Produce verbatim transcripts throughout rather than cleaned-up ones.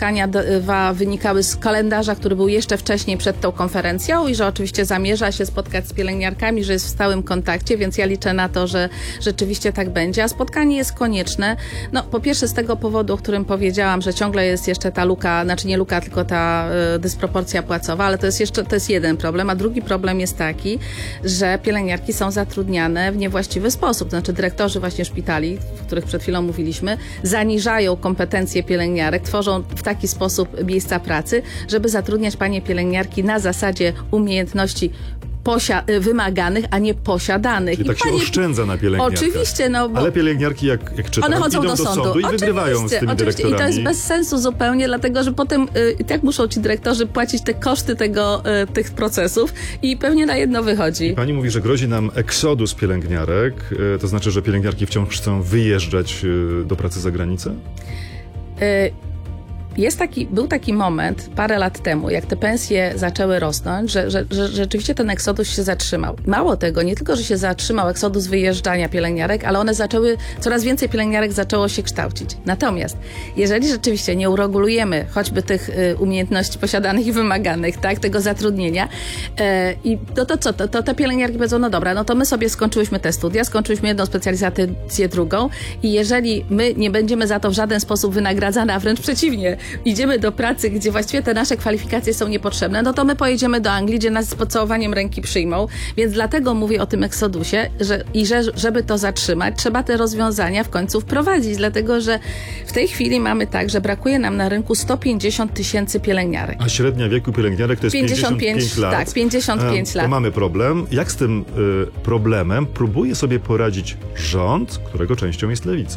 spotkania dwa wynikały z kalendarza, który był jeszcze wcześniej przed tą konferencją i że oczywiście zamierza się spotkać z pielęgniarkami, że jest w stałym kontakcie, więc ja liczę na to, że rzeczywiście tak będzie. A spotkanie jest konieczne. No, po pierwsze z tego powodu, o którym powiedziałam, że ciągle jest jeszcze ta luka, znaczy nie luka, tylko ta y, dysproporcja płacowa, ale to jest jeszcze, to jest jeden problem. A drugi problem jest taki, że pielęgniarki są zatrudniane w niewłaściwy sposób. To znaczy dyrektorzy właśnie szpitali, o których przed chwilą mówiliśmy, zaniżają kompetencje pielęgniarek, tworzą w taki sposób miejsca pracy, żeby zatrudniać panie pielęgniarki na zasadzie umiejętności Posia- wymaganych, a nie posiadanych. Czyli I tak panie... się oszczędza na pielęgniarkach. Oczywiście, no bo... Ale pielęgniarki, jak, jak czytam, one chodzą idą do do sądu, sądu i oczywiście, wygrywają z tymi oczywiście. dyrektorami. I to jest bez sensu zupełnie, dlatego że potem i tak muszą ci dyrektorzy płacić te koszty tego, y, tych procesów i pewnie na jedno wychodzi. I pani mówi, że grozi nam eksodus pielęgniarek, y, to znaczy, że pielęgniarki wciąż chcą wyjeżdżać y, do pracy za granicę? Y- Jest taki, był taki moment parę lat temu, jak te pensje zaczęły rosnąć, że, że, że rzeczywiście ten eksodus się zatrzymał. Mało tego, nie tylko, że się zatrzymał eksodus wyjeżdżania pielęgniarek, ale one zaczęły, coraz więcej pielęgniarek zaczęło się kształcić. Natomiast, jeżeli rzeczywiście nie uregulujemy choćby tych y, umiejętności posiadanych i wymaganych, tak, tego zatrudnienia, y, i no to co, to, to te pielęgniarki powiedzą, no dobra, no to my sobie skończyłyśmy te studia, skończyłyśmy jedną specjalizację, drugą i jeżeli my nie będziemy za to w żaden sposób wynagradzane, a wręcz przeciwnie, idziemy do pracy, gdzie właściwie te nasze kwalifikacje są niepotrzebne, no to my pojedziemy do Anglii, gdzie nas z pocałowaniem ręki przyjmą. Więc dlatego mówię o tym eksodusie że, i że, żeby to zatrzymać, trzeba te rozwiązania w końcu wprowadzić, dlatego że w tej chwili mamy tak, że brakuje nam na rynku sto pięćdziesiąt tysięcy pielęgniarek. A średnia wieku pielęgniarek to jest pięćdziesiąt pięć lat. Tak, pięćdziesiąt pięć to lat. mamy problem. Jak z tym y, problemem próbuje sobie poradzić rząd, którego częścią jest lewica?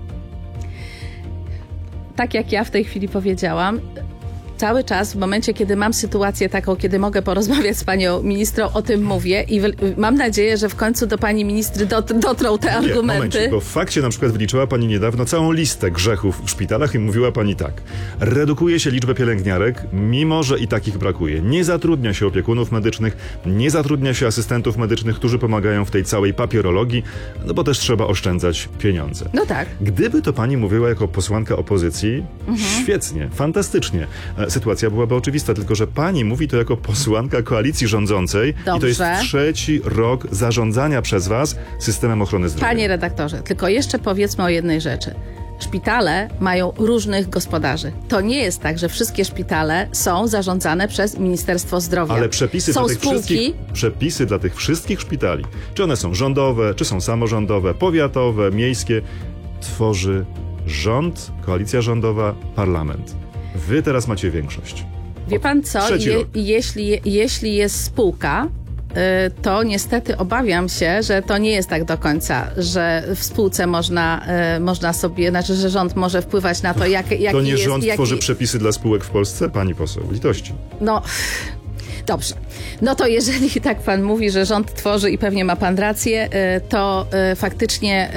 Tak jak ja w tej chwili powiedziałam, cały czas w momencie, kiedy mam sytuację taką, kiedy mogę porozmawiać z panią ministrą, o tym mówię i w, mam nadzieję, że w końcu do pani ministry dot, dotrą te Nie, argumenty. Momencie, bo w fakcie na przykład wyliczyła pani niedawno całą listę grzechów w szpitalach i mówiła pani tak. Redukuje się liczbę pielęgniarek, mimo że i takich brakuje. Nie zatrudnia się opiekunów medycznych, nie zatrudnia się asystentów medycznych, którzy pomagają w tej całej papierologii, no bo też trzeba oszczędzać pieniądze. No tak. Gdyby to pani mówiła jako posłanka opozycji, mhm. świetnie, fantastycznie. Sytuacja byłaby oczywista, tylko że pani mówi to jako posłanka koalicji rządzącej. Dobrze. I to jest trzeci rok zarządzania przez was systemem ochrony zdrowia. Panie redaktorze, tylko jeszcze powiedzmy o jednej rzeczy. Szpitale mają różnych gospodarzy. To nie jest tak, że wszystkie szpitale są zarządzane przez Ministerstwo Zdrowia. Ale przepisy są dla tych spółki... wszystkich, przepisy dla tych wszystkich szpitali, czy one są rządowe, czy są samorządowe, powiatowe, miejskie, tworzy rząd, koalicja rządowa, parlament. Wy teraz macie większość. Wie pan co, Je, jeśli, jeśli jest spółka, to niestety obawiam się, że to nie jest tak do końca, że w spółce można, można sobie, znaczy, że rząd może wpływać na to, jak, jaki jest... To nie rząd jaki... tworzy przepisy dla spółek w Polsce? Pani poseł, litości. No... Dobrze. No to jeżeli tak pan mówi, że rząd tworzy i pewnie ma pan rację, to faktycznie...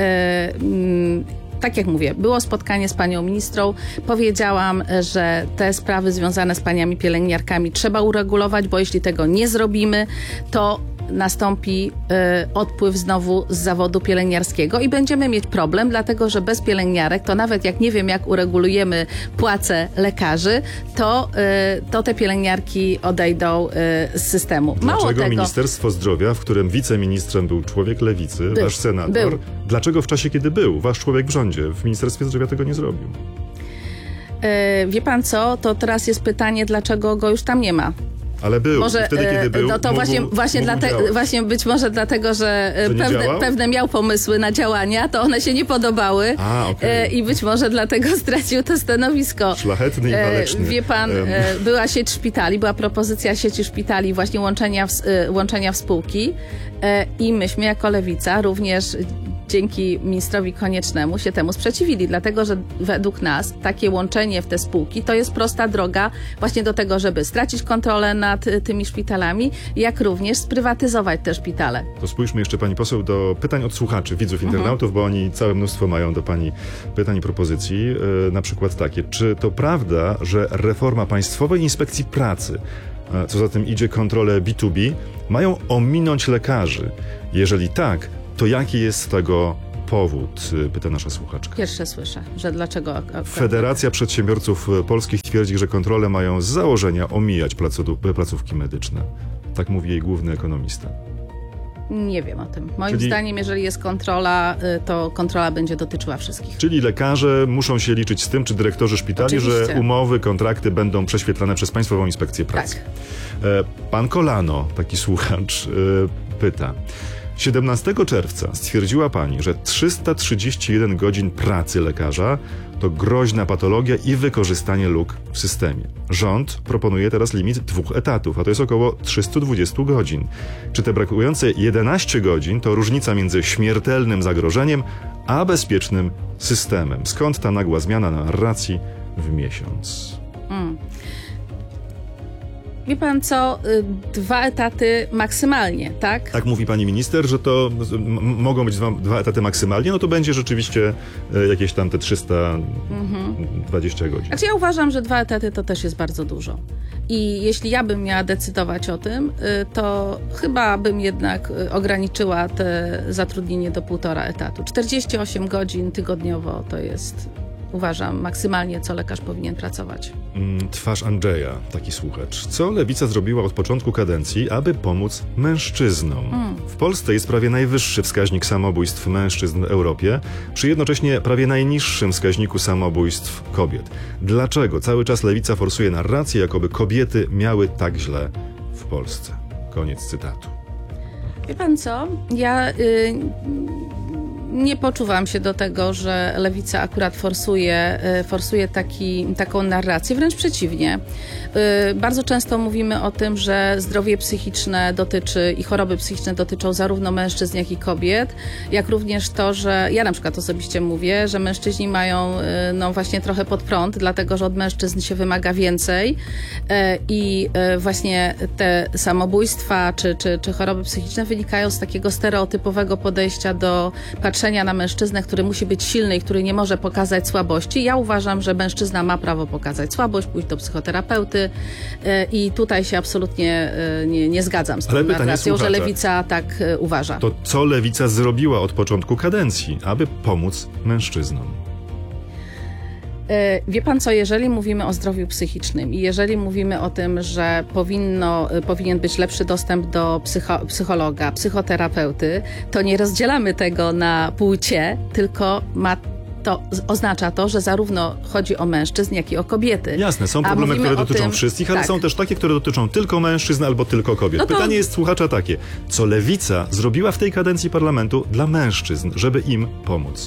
Tak jak mówię, było spotkanie z panią ministrą, powiedziałam, że te sprawy związane z paniami pielęgniarkami trzeba uregulować, bo jeśli tego nie zrobimy, to nastąpi y, odpływ znowu z zawodu pielęgniarskiego i będziemy mieć problem, dlatego że bez pielęgniarek, to nawet jak nie wiem, jak uregulujemy płace lekarzy, to, y, to te pielęgniarki odejdą y, z systemu. Mało Dlaczego tego, Ministerstwo Zdrowia, w którym wiceministrem był człowiek lewicy, był, wasz senator, był. dlaczego w czasie, kiedy był wasz człowiek w rządzie, w Ministerstwie Zdrowia tego nie zrobił? Y, wie pan co, to teraz jest pytanie, dlaczego go już tam nie ma. Ale był. Może, wtedy, kiedy był, no to mógł, właśnie, właśnie, dlate, właśnie być może dlatego, że, że pewne, pewne miał pomysły na działania, to one się nie podobały. A, okay. I być może dlatego stracił to stanowisko. Szlachetny i waleczny. Wie pan, um. była sieć szpitali, była propozycja sieci szpitali, właśnie łączenia w, łączenia w spółki i myśmy jako Lewica również dzięki ministrowi Koniecznemu się temu sprzeciwili, dlatego że według nas takie łączenie w te spółki to jest prosta droga właśnie do tego, żeby stracić kontrolę nad tymi szpitalami, jak również sprywatyzować te szpitale. To spójrzmy jeszcze, pani poseł, do pytań od słuchaczy, widzów, internautów, mhm. bo oni całe mnóstwo mają do pani pytań i propozycji. Yy, na przykład takie, czy to prawda, że reforma Państwowej Inspekcji Pracy, yy, co za tym idzie kontrolę B dwa B, mają ominąć lekarzy? Jeżeli tak, to jaki jest z tego powód? Pyta nasza słuchaczka. Pierwsze słyszę, że dlaczego... akurat- Federacja Przedsiębiorców Polskich twierdzi, że kontrole mają z założenia omijać placu- placówki medyczne. Tak mówi jej główny ekonomista. Nie wiem o tym. Moim Czyli- zdaniem, jeżeli jest kontrola, y, to kontrola będzie dotyczyła wszystkich. Czyli lekarze muszą się liczyć z tym, czy dyrektorzy szpitali, Oczywiście. że umowy, kontrakty będą prześwietlane przez Państwową Inspekcję Pracy. Tak. E, Pan Kolano, taki słuchacz, e, pyta. siedemnastego czerwca stwierdziła pani, że trzysta trzydzieści jeden godzin pracy lekarza to groźna patologia i wykorzystanie luk w systemie. Rząd proponuje teraz limit dwóch etatów, a to jest około trzysta dwadzieścia godzin. Czy te brakujące jedenaście godzin to różnica między śmiertelnym zagrożeniem a bezpiecznym systemem? Skąd ta nagła zmiana narracji w miesiąc? Mm. Wie pan co, y, dwa etaty maksymalnie, tak? Tak mówi pani minister, że to m- mogą być dwa, dwa etaty maksymalnie, no to będzie rzeczywiście e, jakieś tam te trzysta dwadzieścia godzin. Znaczy ja uważam, że dwa etaty to też jest bardzo dużo. I jeśli ja bym miała decydować o tym, y, to chyba bym jednak y, ograniczyła te zatrudnienie do półtora etatu. czterdzieści osiem godzin tygodniowo to jest, uważam, maksymalnie, co lekarz powinien pracować. Mm, Twarz Andrzeja, taki słuchacz. Co Lewica zrobiła od początku kadencji, aby pomóc mężczyznom? W Polsce jest prawie najwyższy wskaźnik samobójstw mężczyzn w Europie, przy jednocześnie prawie najniższym wskaźniku samobójstw kobiet. Dlaczego cały czas Lewica forsuje narrację, jakoby kobiety miały tak źle w Polsce? Koniec cytatu. Wie pan co? Ja y, nie poczuwam się do tego, że Lewica akurat forsuje, y, forsuje taki, taką narrację. Wręcz przeciwnie. Y, bardzo często mówimy o tym, że zdrowie psychiczne dotyczy i choroby psychiczne dotyczą zarówno mężczyzn, jak i kobiet, jak również to, że ja na przykład osobiście mówię, że mężczyźni mają y, no właśnie trochę pod prąd, dlatego że od mężczyzn się wymaga więcej y, i y, właśnie te samobójstwa czy, czy, czy choroby psychiczne wynikają z takiego stereotypowego podejścia do patrzenia na mężczyznę, który musi być silny i który nie może pokazać słabości. Ja uważam, że mężczyzna ma prawo pokazać słabość, pójść do psychoterapeuty y, i tutaj się absolutnie y, nie, nie zgadzam z tą Ale pytanie narracją, że słuchacza. Lewica tak y, uważa. To co Lewica zrobiła od początku kadencji, aby pomóc mężczyznom? E, Wie pan co, jeżeli mówimy o zdrowiu psychicznym i jeżeli mówimy o tym, że powinno, powinien być lepszy dostęp do psycho, psychologa, psychoterapeuty, to nie rozdzielamy tego na płcie, tylko ma to, oznacza to, że zarówno chodzi o mężczyzn, jak i o kobiety. Jasne, są A problemy, mówimy które o dotyczą tym- wszystkich, ale tak. są też takie, które dotyczą tylko mężczyzn albo tylko kobiet. No to- Pytanie jest słuchacza takie, co Lewica zrobiła w tej kadencji parlamentu dla mężczyzn, żeby im pomóc?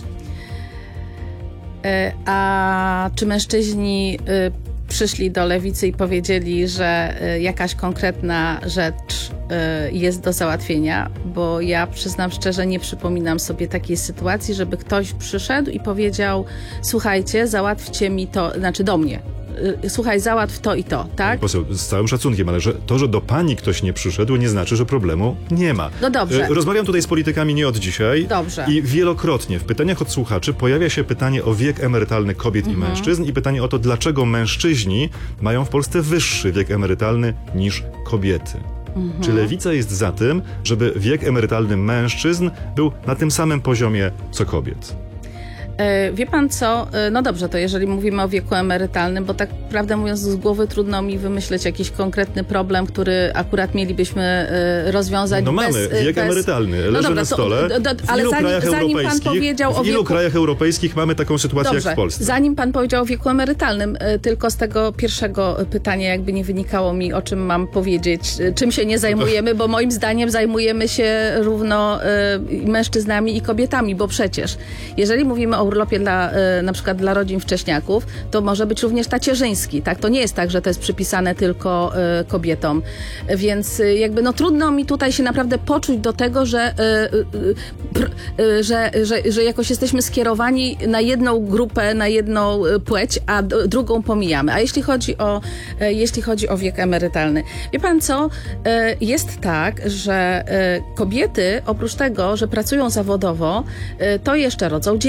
E, A czy mężczyźni y, przyszli do Lewicy i powiedzieli, że y, jakaś konkretna rzecz y, jest do załatwienia? Bo ja przyznam szczerze, nie przypominam sobie takiej sytuacji, żeby ktoś przyszedł i powiedział: słuchajcie, załatwcie mi to, znaczy do mnie. y, Słuchaj, załatw to i to, tak? Poseł, z całym szacunkiem, ale że to, że do pani ktoś nie przyszedł, nie znaczy, że problemu nie ma. No dobrze. E, Rozmawiam tutaj z politykami nie od dzisiaj. Dobrze. I wielokrotnie w pytaniach od słuchaczy pojawia się pytanie o wiek emerytalny kobiet Mhm. i mężczyzn i pytanie o to, dlaczego mężczyźni mają w Polsce wyższy wiek emerytalny niż kobiety. Mhm. Czy Lewica jest za tym, żeby wiek emerytalny mężczyzn był na tym samym poziomie co kobiet? E, Wie pan co, E, no dobrze, to jeżeli mówimy o wieku emerytalnym, bo tak prawdę mówiąc z głowy trudno mi wymyśleć jakiś konkretny problem, który akurat mielibyśmy e, rozwiązać No bez... mamy e, wiek bez... emerytalny, leży No dobra, na to- stole. do- do- W ale ilu zanim, krajach zanim pan europejskich, powiedział w o ilu wieku... krajach europejskich mamy taką sytuację Dobrze, jak w Polsce? zanim pan powiedział o wieku emerytalnym, e, tylko z tego pierwszego pytania jakby nie wynikało mi, o czym mam powiedzieć, e, czym się nie zajmujemy, bo moim zdaniem zajmujemy się równo e, i mężczyznami i kobietami, bo przecież jeżeli mówimy o urlopie dla, e, na przykład dla rodzin wcześniaków, to może być również tacierzyński, tak? To nie jest tak, że to jest przypisane tylko e, kobietom. Więc e, jakby no trudno mi tutaj się naprawdę poczuć do tego, że, e, e, pr, e, że, że, że jakoś jesteśmy skierowani na jedną grupę, na jedną e, płeć, a d- drugą pomijamy. A jeśli chodzi o, e, jeśli chodzi o wiek emerytalny. Wie pan co? E, Jest tak, że e, kobiety oprócz tego, że pracują zawodowo, e, to jeszcze rodzą dzieci,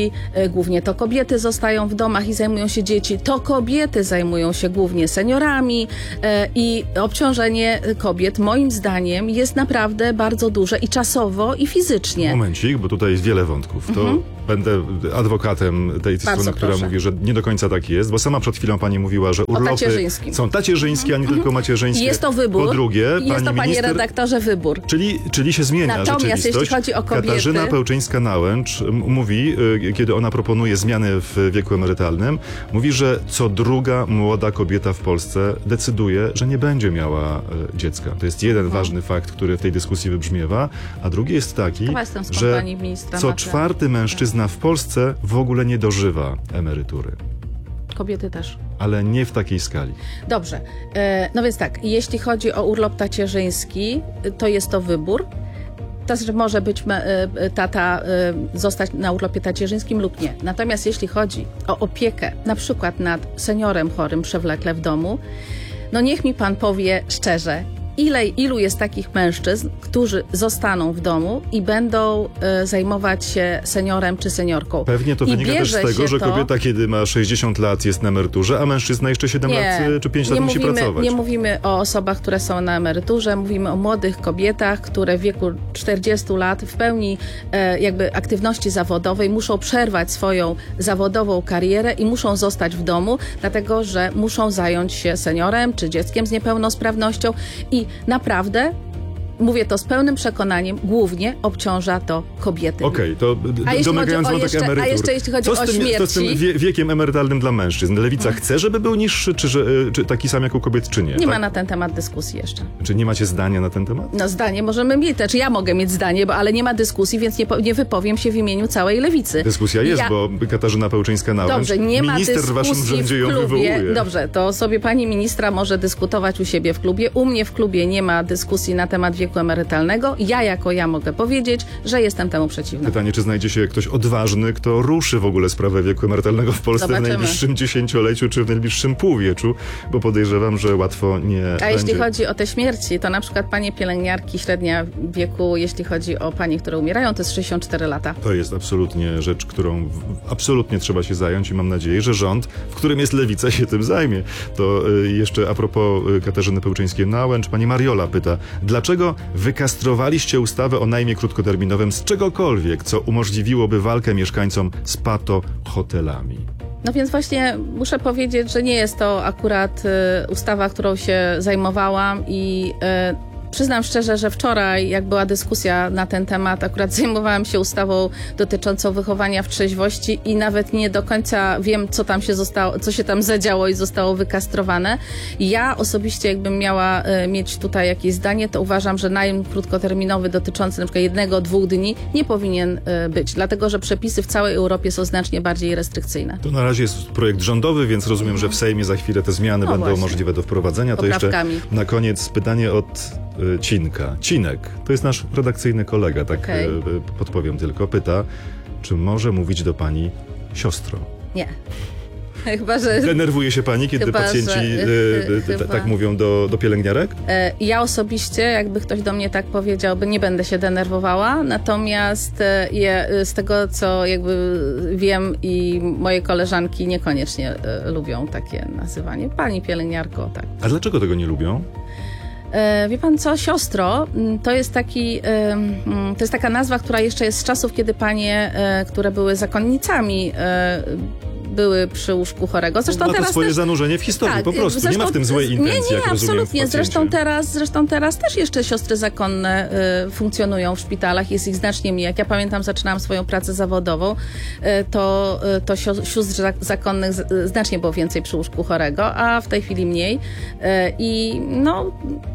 dzieci, y, głównie to kobiety zostają w domach i zajmują się dzieci, to kobiety zajmują się głównie seniorami y, i obciążenie kobiet moim zdaniem jest naprawdę bardzo duże i czasowo i fizycznie. Momencik, bo tutaj jest wiele wątków. To mhm. będę adwokatem tej Bardzo strony, która proszę. mówi, że nie do końca tak jest, bo sama przed chwilą pani mówiła, że urlopy są tacierzyńskie, a nie tylko macierzyńskie. I jest to wybór. Po drugie, I jest pani to, panie minister, redaktorze, wybór. Czyli, czyli się zmienia Natomiast rzeczywistość. jeśli chodzi o kobiety... Katarzyna Pełczyńska-Nałęcz m- mówi, y, kiedy ona proponuje zmiany w wieku emerytalnym, mówi, że co druga młoda kobieta w Polsce decyduje, że nie będzie miała y, dziecka. To jest jeden Mhm. ważny fakt, który w tej dyskusji wybrzmiewa, a drugi jest taki, Chyba jestem skąd że pani ministra co Macia. czwarty mężczyzna w Polsce w ogóle nie dożywa emerytury. Kobiety też. Ale nie w takiej skali. Dobrze. E, no więc tak, jeśli chodzi o urlop tacierzyński, to jest to wybór. To znaczy może być me, e, tata e, zostać na urlopie tacierzyńskim lub nie. Natomiast jeśli chodzi o opiekę na przykład nad seniorem chorym przewlekle w domu, no niech mi pan powie szczerze, ile, ilu jest takich mężczyzn, którzy zostaną w domu i będą e, zajmować się seniorem czy seniorką. Pewnie to I wynika też bierze z tego, się że to... kobieta, kiedy ma sześćdziesiąt lat, jest na emeryturze, a mężczyzna jeszcze siedem lat czy pięć lat nie musi mówimy, pracować. Nie mówimy o osobach, które są na emeryturze, mówimy o młodych kobietach, które w wieku czterdziestu lat w pełni e, jakby aktywności zawodowej muszą przerwać swoją zawodową karierę i muszą zostać w domu, dlatego że muszą zająć się seniorem czy dzieckiem z niepełnosprawnością i naprawdę, mówię to z pełnym przekonaniem, głównie obciąża to kobiety. Okej, okay, to d- a jeśli domagając chodzi o wątek jeszcze, emerytur. A jeszcze jeśli chodzi co o z tym, śmierci... Co z tym wie, wiekiem emerytalnym dla mężczyzn? Lewica hmm. chce, żeby był niższy, czy, że, czy taki sam jak u kobiet, czy nie? Nie tak? ma na ten temat dyskusji jeszcze. Czy nie macie zdania na ten temat? No zdanie możemy mieć, czy ja mogę mieć zdanie, bo, ale nie ma dyskusji, więc nie, nie wypowiem się w imieniu całej lewicy. Dyskusja jest, ja... bo Katarzyna Pełczyńska-Nałęcz, Dobrze, nie ma minister w waszym dyskusji rządzie w ją klubie. wywołuje. Dobrze, to sobie pani ministra może dyskutować u siebie w klubie. U mnie w klubie nie ma dyskusji na temat wieku emerytalnego. Ja jako ja mogę powiedzieć, że jestem temu przeciwna. Pytanie, czy znajdzie się ktoś odważny, kto ruszy w ogóle sprawę wieku emerytalnego w Polsce Zobaczymy. w najbliższym dziesięcioleciu, czy w najbliższym półwieczu, bo podejrzewam, że łatwo nie A będzie. jeśli chodzi o te śmierci, to na przykład panie pielęgniarki, średnia wieku, jeśli chodzi o panie, które umierają, to jest sześćdziesiąt cztery lata. To jest absolutnie rzecz, którą w, absolutnie trzeba się zająć i mam nadzieję, że rząd, w którym jest lewica, się tym zajmie. To y, jeszcze a propos y, Katarzyny Pełczyńskiej-Nałęcz, pani Mariola pyta, dlaczego wykastrowaliście ustawę o najmie krótkoterminowym z czegokolwiek, co umożliwiłoby walkę mieszkańcom z pato-hotelami? No więc właśnie muszę powiedzieć, że nie jest to akurat y, ustawa, którą się zajmowałam i y, przyznam szczerze, że wczoraj, jak była dyskusja na ten temat, akurat zajmowałam się ustawą dotyczącą wychowania w trzeźwości i nawet nie do końca wiem, co tam się zostało, co się tam zadziało i zostało wykastrowane. Ja osobiście, jakbym miała y, mieć tutaj jakieś zdanie, to uważam, że najem krótkoterminowy dotyczący na przykład jednego, dwóch dni nie powinien y, być, dlatego że przepisy w całej Europie są znacznie bardziej restrykcyjne. To na razie jest projekt rządowy, więc rozumiem, że w Sejmie za chwilę te zmiany No będą właśnie. możliwe do wprowadzenia. To jeszcze Poprawkami. na koniec pytanie od y, Cinka. Cinek, to jest nasz redakcyjny kolega, tak Okej. y, y, podpowiem tylko. Pyta, czy może mówić do pani siostro? Nie. Chyba, że... Denerwuje się pani, kiedy Chyba, pacjenci że- y, y, chyba. t- tak mówią do, do pielęgniarek? E, Ja osobiście, jakby ktoś do mnie tak powiedział, by nie będę się denerwowała, natomiast e, je, z tego, co jakby wiem i moje koleżanki niekoniecznie e, lubią takie nazywanie. Pani pielęgniarko, tak. A dlaczego tego nie lubią? E, Wie pan co, siostro, m, to jest taki, e, m, to jest taka nazwa, która jeszcze jest z czasów, kiedy panie, e, które były zakonnicami, e, były przy łóżku chorego. Zresztą Ma to teraz swoje też... zanurzenie w historii, po prostu. zresztą- nie ma w tym złej intencji, Nie, nie, jak rozumiem, w absolutnie. pacjencie. Zresztą teraz, zresztą teraz też jeszcze siostry zakonne y, funkcjonują w szpitalach. Jest ich znacznie mniej. Jak ja pamiętam, zaczynałam swoją pracę zawodową, y, to, y, to sio- sióstr zak- zakonnych z, y, znacznie było więcej przy łóżku chorego, a w tej chwili mniej. Y, I no...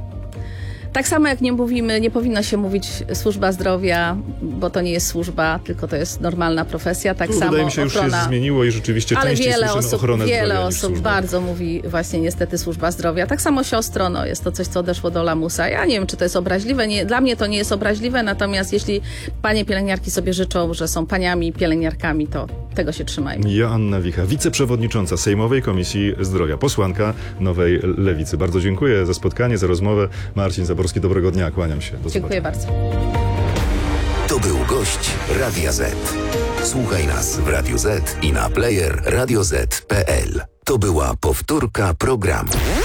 Tak samo jak nie mówimy, nie powinno się mówić służba zdrowia, bo to nie jest służba, tylko to jest normalna profesja. Tak Tu, samo wydaje mi się, już ochrona... się zmieniło i rzeczywiście Ale częściej wiele słyszymy osób, ochronę wiele zdrowia niż osób służbę. bardzo mówi właśnie niestety służba zdrowia. Tak samo siostro, no jest to coś, co odeszło do lamusa. Ja nie wiem, czy to jest obraźliwe. Nie, dla mnie to nie jest obraźliwe, natomiast jeśli panie pielęgniarki sobie życzą, że są paniami pielęgniarkami, to tego się trzymajmy. Joanna Wicha, wiceprzewodnicząca Sejmowej Komisji Zdrowia, posłanka Nowej Lewicy. Bardzo dziękuję za spotkanie, za rozmowę. Marcin Zaborski, dobrego dnia, kłaniam się. Do Dziękuję zobaczenia. bardzo. To był gość Radia Z. Słuchaj nas w Radio Z i na player radio zet kropka pe el. To była powtórka programu.